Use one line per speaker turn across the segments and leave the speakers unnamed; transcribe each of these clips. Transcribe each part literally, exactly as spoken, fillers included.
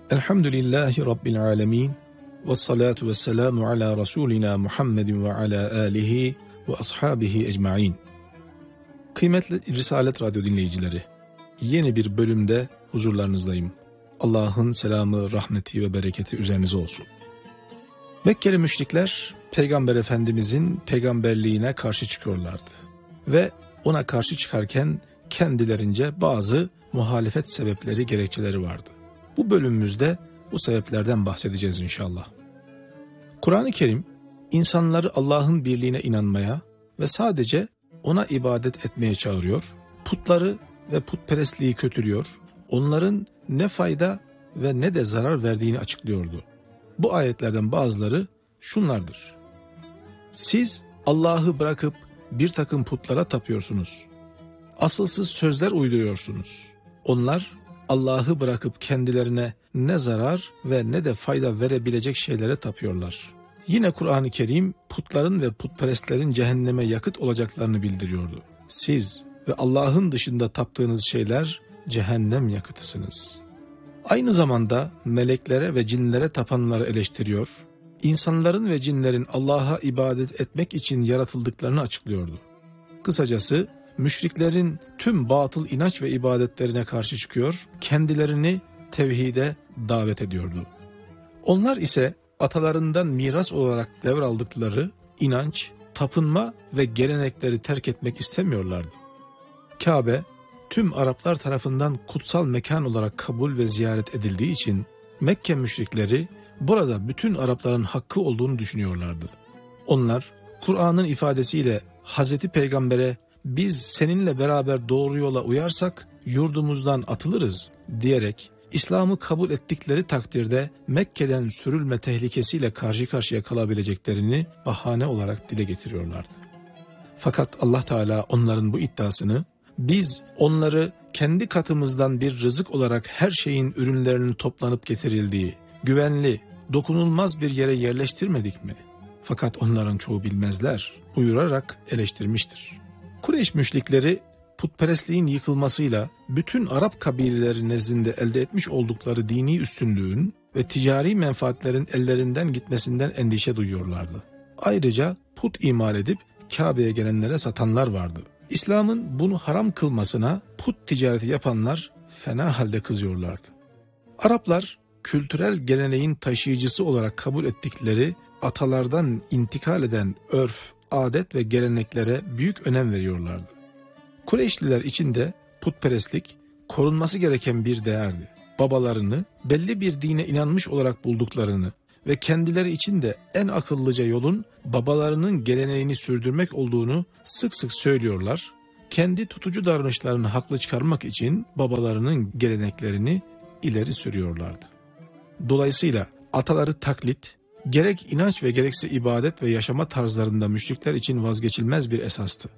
Elhamdülillahi Rabbil alemin. Ve salatu ve selamu ala Resulina Muhammedin ve ala alihi ve ashabihi ecmain. Kıymetli Risalet Radyo dinleyicileri, yeni bir bölümde huzurlarınızdayım. Allah'ın selamı, rahmeti ve bereketi üzerinize olsun. Mekkeli müşrikler Peygamber Efendimizin peygamberliğine karşı çıkıyorlardı. Ve ona karşı çıkarken kendilerince bazı muhalefet sebepleri, gerekçeleri vardı. Bu bölümümüzde bu sebeplerden bahsedeceğiz inşallah. Kur'an-ı Kerim insanları Allah'ın birliğine inanmaya ve sadece ona ibadet etmeye çağırıyor, putları ve putperestliği kötülüyor, onların ne fayda ve ne de zarar verdiğini açıklıyordu. Bu ayetlerden bazıları şunlardır: Siz Allah'ı bırakıp bir takım putlara tapıyorsunuz. Asılsız sözler uyduruyorsunuz. Onlar Allah'ı bırakıp kendilerine ne zarar ve ne de fayda verebilecek şeylere tapıyorlar. Yine Kur'an-ı Kerim putların ve putperestlerin cehenneme yakıt olacaklarını bildiriyordu. Siz ve Allah'ın dışında taptığınız şeyler cehennem yakıtısınız. Aynı zamanda meleklere ve cinlere tapanları eleştiriyor, insanların ve cinlerin Allah'a ibadet etmek için yaratıldıklarını açıklıyordu. Kısacası müşriklerin tüm batıl inanç ve ibadetlerine karşı çıkıyor, kendilerini tevhide davet ediyordu. Onlar ise atalarından miras olarak devraldıkları inanç, tapınma ve gelenekleri terk etmek istemiyorlardı. Kabe, tüm Araplar tarafından kutsal mekan olarak kabul ve ziyaret edildiği için Mekke müşrikleri burada bütün Arapların hakkı olduğunu düşünüyorlardı. Onlar Kur'an'ın ifadesiyle Hazreti Peygamber'e biz seninle beraber doğru yola uyarsak yurdumuzdan atılırız diyerek İslam'ı kabul ettikleri takdirde Mekke'den sürülme tehlikesiyle karşı karşıya kalabileceklerini bahane olarak dile getiriyorlardı. Fakat Allah Teala onların bu iddiasını, biz onları kendi katımızdan bir rızık olarak her şeyin ürünlerinin toplanıp getirildiği, güvenli, dokunulmaz bir yere yerleştirmedik mi? Fakat onların çoğu bilmezler buyurarak eleştirmiştir. Kureyş müşrikleri putperestliğin yıkılmasıyla bütün Arap kabileleri nezdinde elde etmiş oldukları dini üstünlüğün ve ticari menfaatlerin ellerinden gitmesinden endişe duyuyorlardı. Ayrıca put imal edip Kabe'ye gelenlere satanlar vardı. İslam'ın bunu haram kılmasına put ticareti yapanlar fena halde kızıyorlardı. Araplar kültürel geleneğin taşıyıcısı olarak kabul ettikleri atalardan intikal eden örf, adet ve geleneklere büyük önem veriyorlardı. Kureyşliler için de putperestlik korunması gereken bir değerdi. Babalarını belli bir dine inanmış olarak bulduklarını ve kendileri için de en akıllıca yolun babalarının geleneğini sürdürmek olduğunu sık sık söylüyorlar. Kendi tutucu davranışlarını haklı çıkarmak için babalarının geleneklerini ileri sürüyorlardı. Dolayısıyla ataları taklit, gerek inanç ve gerekse ibadet ve yaşama tarzlarında müşrikler için vazgeçilmez bir esastı.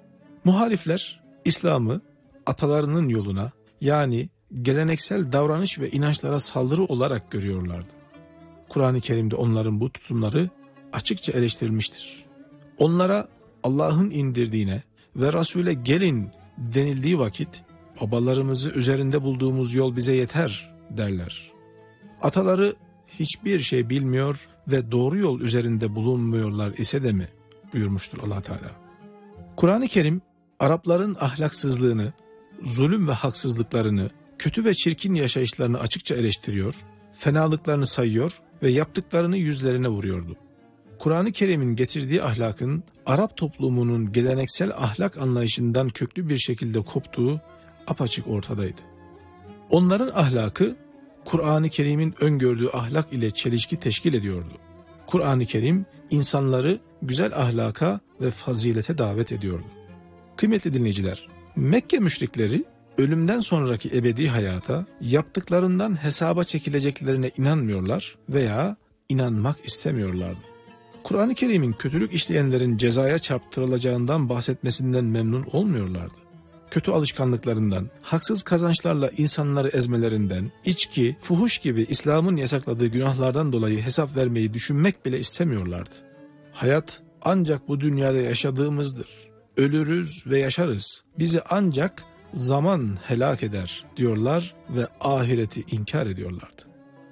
Muhalifler İslam'ı atalarının yoluna, yani geleneksel davranış ve inançlara saldırı olarak görüyorlardı. Kur'an-ı Kerim'de onların bu tutumları açıkça eleştirilmiştir. Onlara Allah'ın indirdiğine ve Resul'e gelin denildiği vakit babalarımızı üzerinde bulduğumuz yol bize yeter derler. Ataları hiçbir şey bilmiyor ve doğru yol üzerinde bulunmuyorlar ise de mi buyurmuştur Allah Teala. Kur'an-ı Kerim Arapların ahlaksızlığını, zulüm ve haksızlıklarını, kötü ve çirkin yaşayışlarını açıkça eleştiriyor, fenalıklarını sayıyor ve yaptıklarını yüzlerine vuruyordu. Kur'an-ı Kerim'in getirdiği ahlakın Arap toplumunun geleneksel ahlak anlayışından köklü bir şekilde koptuğu apaçık ortadaydı. Onların ahlakı Kur'an-ı Kerim'in öngördüğü ahlak ile çelişki teşkil ediyordu. Kur'an-ı Kerim insanları güzel ahlaka ve fazilete davet ediyordu. Kıymetli dinleyiciler, Mekke müşrikleri ölümden sonraki ebedi hayata yaptıklarından hesaba çekileceklerine inanmıyorlar veya inanmak istemiyorlardı. Kur'an-ı Kerim'in kötülük işleyenlerin cezaya çarptırılacağından bahsetmesinden memnun olmuyorlardı. Kötü alışkanlıklarından, haksız kazançlarla insanları ezmelerinden, içki, fuhuş gibi İslam'ın yasakladığı günahlardan dolayı hesap vermeyi düşünmek bile istemiyorlardı. Hayat ancak bu dünyada yaşadığımızdır. Ölürüz ve yaşarız. Bizi ancak zaman helak eder diyorlar ve ahireti inkar ediyorlardı.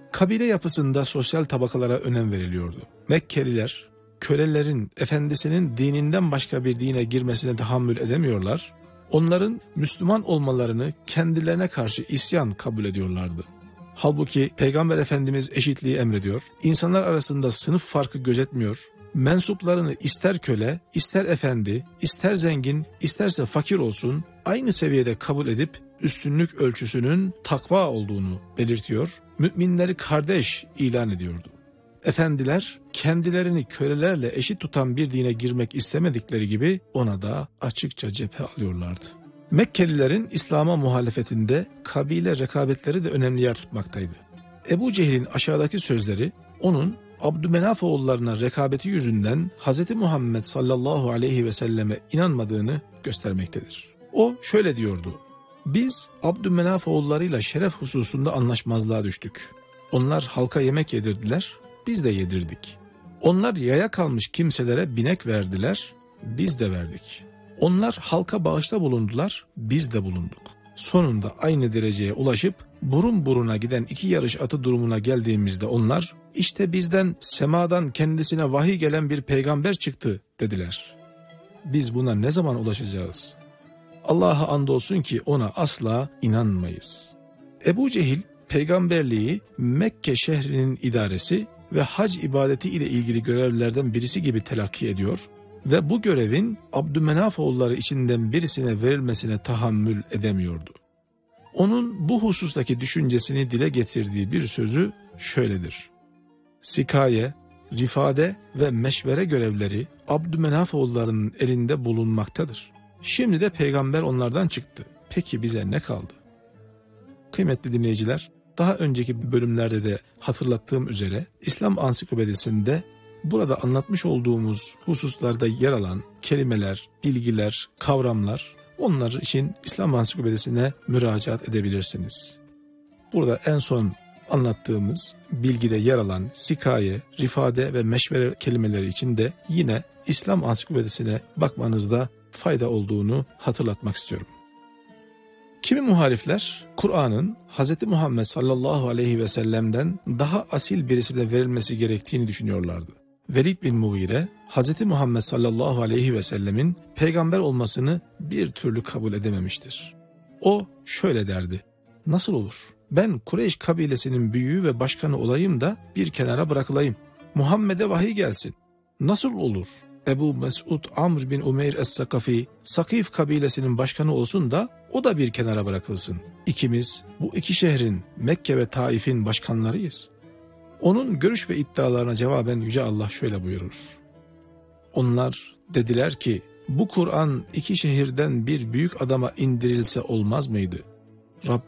Kabile yapısında sosyal tabakalara önem veriliyordu. Mekkeliler, kölelerin efendisinin dininden başka bir dine girmesine tahammül edemiyorlar, onların Müslüman olmalarını kendilerine karşı isyan kabul ediyorlardı. Halbuki Peygamber Efendimiz eşitliği emrediyor, insanlar arasında sınıf farkı gözetmiyor, mensuplarını ister köle, ister efendi, ister zengin, isterse fakir olsun aynı seviyede kabul edip üstünlük ölçüsünün takva olduğunu belirtiyor, müminleri kardeş ilan ediyordu. Efendiler kendilerini kölelerle eşit tutan bir dine girmek istemedikleri gibi ona da açıkça cephe alıyorlardı. Mekkelilerin İslam'a muhalefetinde kabile rekabetleri de önemli yer tutmaktaydı. Ebu Cehil'in aşağıdaki sözleri onun Abdümenaf oğullarına rekabeti yüzünden Hz. Muhammed sallallahu aleyhi ve selleme inanmadığını göstermektedir. O şöyle diyordu: biz Abdümenaf oğullarıyla şeref hususunda anlaşmazlığa düştük. Onlar halka yemek yedirdiler, biz de yedirdik. Onlar yaya kalmış kimselere binek verdiler, biz de verdik. Onlar halka bağışta bulundular, biz de bulunduk. Sonunda aynı dereceye ulaşıp burun buruna giden iki yarış atı durumuna geldiğimizde onlar, işte bizden semadan kendisine vahiy gelen bir peygamber çıktı dediler. Biz buna ne zaman ulaşacağız? Allah'a andolsun ki ona asla inanmayız. Ebu Cehil peygamberliği Mekke şehrinin idaresi ve hac ibadeti ile ilgili görevlerden birisi gibi telakki ediyor ve bu görevin Abdümenaf oğulları içinden birisine verilmesine tahammül edemiyordu. Onun bu husustaki düşüncesini dile getirdiği bir sözü şöyledir: sikaye, rifade ve meşvere görevleri Abdümenaf oğullarının elinde bulunmaktadır. Şimdi de peygamber onlardan çıktı. Peki bize ne kaldı? Kıymetli dinleyiciler, daha önceki bölümlerde de hatırlattığım üzere İslam Ansiklopedisi'nde burada anlatmış olduğumuz hususlarda yer alan kelimeler, bilgiler, kavramlar, onlar için İslam Ansiklopedisi'ne müracaat edebilirsiniz. Burada en son anlattığımız bilgide yer alan sikaye, rifade ve meşvere kelimeleri için de yine İslam Ansiklopedisi'ne bakmanızda fayda olduğunu hatırlatmak istiyorum. Kimi muhalifler Kur'an'ın Hz. Muhammed sallallahu aleyhi ve sellem'den daha asil birisine verilmesi gerektiğini düşünüyorlardı. Velid bin Mughire, Hz. Muhammed sallallahu aleyhi ve sellemin peygamber olmasını bir türlü kabul edememiştir. O şöyle derdi: nasıl olur? Ben Kureyş kabilesinin büyüğü ve başkanı olayım da bir kenara bırakılayım. Muhammed'e vahiy gelsin. Nasıl olur? Ebu Mesud Amr bin Umeyr Es-Sakafi, Sakif kabilesinin başkanı olsun da o da bir kenara bırakılsın. İkimiz bu iki şehrin, Mekke ve Taif'in başkanlarıyız. Onun görüş ve iddialarına cevaben Yüce Allah şöyle buyurur: onlar dediler ki, bu Kur'an iki şehirden bir büyük adama indirilse olmaz mıydı? Rabbim